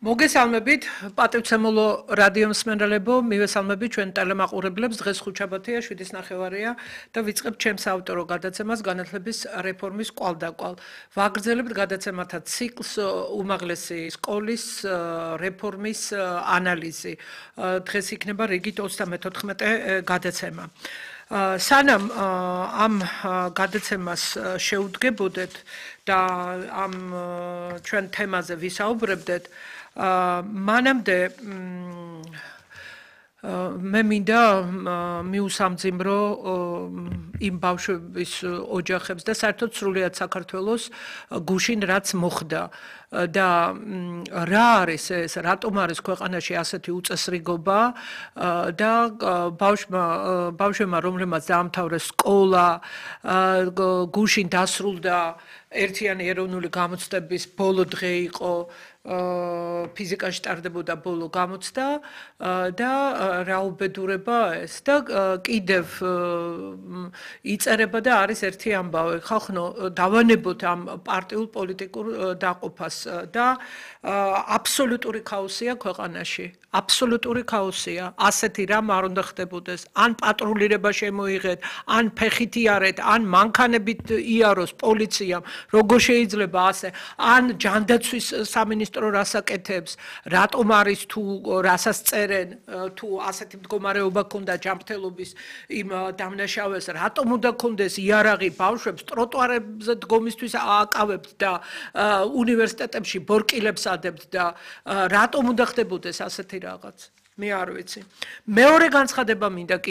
მოგესალმებით, პატივცემულო რადიო მსმენელებო, მივესალმებით ჩვენ ტელემაყურებლებს. დღეს ხუთშაბათია, 7:30-ია და ვიწყებთ ჩემს ავტორო გადაცემას განათლების რეფორმის კვალდაკვალ. ვაგრძელებთ გადაცემათა ციკლს უმაღლესი სკოლის რეფორმის ანალიზი. დღეს იქნება რიგით 34 გადაცემა. სანამ ამ გადაცემას შეუდგებოდეთ და ამ ჩვენ თემაზე ვისაუბრებდეთ, მანამდე მე მინდა მიუსამძიმრო იმ ბავშვების ოჯახებს და საერთოდ სრულიად საქართველოს გუშინ რაც მოხდა და რა არის ეს, რატომ არის ქვეყანაში ასეთი უწესრიგობა და ბავშვებმა, რომლებმაც დაამთავრეს სკოლა, გუშინ დასრულდა ერთიანი ეროვნული გამოცდების ბოლო დღე იყო, ფიზიკაში ტარდებოდა ბოლო გამოცდა და რა უბედურება ეს და კიდევ იწერება და არის ერთი ამბავი, ხალხო, დავანებოთ ამ პარტიულ პოლიტიკურ დაყოფას და აბსოლუტური ქაოსია ქვეყანაში. აბსოლუტური ქაოსია. ასეთი რამ არ უნდა ხდებოდეს. ან პატრულირება შემოიღეთ, ან ფეხით იარეთ, ან მანქანებით იაროს პოლიციამ, როგორ შეიძლება ასე, ან ჯანდაცვის სამინისტრო რას აკეთებს, რატომ არის თუ რასაც წერენ, თუ ასეთი მდგომარეობა ქონდა ჯანმრთელობის იმ დამნაშავეს, რატომ უნდა ქონდეს იარაღი ბავშვებს ტროტუარებზე დგომისთვის აკავებთ და უნივერსიტეტებში ბორკილებს ადებთ და რატომ უნდა ხდებოდეს ასეთი რაღაც? მე არ ვიცი. მეორე განცხადება მინდა